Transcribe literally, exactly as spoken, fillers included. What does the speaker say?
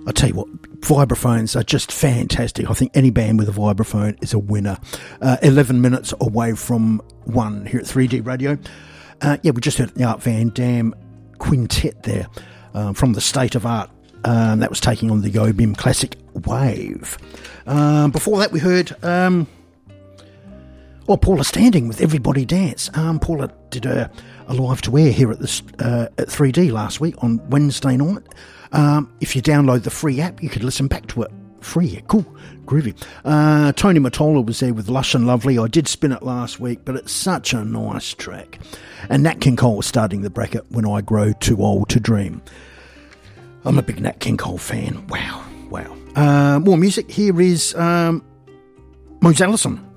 I tell you what, vibraphones are just fantastic. I think any band with a vibraphone is a winner. Uh, eleven minutes away from one here at three D Radio. Uh, yeah, we just heard the Art Van Dam Quintet there um, from the State of Art. Um, that was taking on the Yobim classic Wave. Um, before that, we heard um, oh, Paula Standing with Everybody Dance. Um, Paula did a, a live to air here at the uh, at three D last week on Wednesday night. Um, if you download the free app, you could listen back to it free. Cool, groovy. Uh, Tony Mottola was there with Lush and Lovely. I did spin it last week, but it's such a nice track. And Nat King Cole was starting the bracket, When I Grow Too Old to Dream. I'm a big Nat King Cole fan. Wow, wow. Uh, more music. Here is um, Mose Allison.